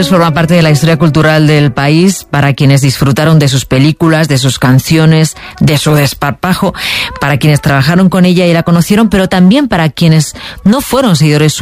Forma parte de la historia cultural del país para quienes disfrutaron de sus películas, de sus canciones, de su desparpajo, para quienes trabajaron con ella y la conocieron, pero también para quienes no fueron seguidores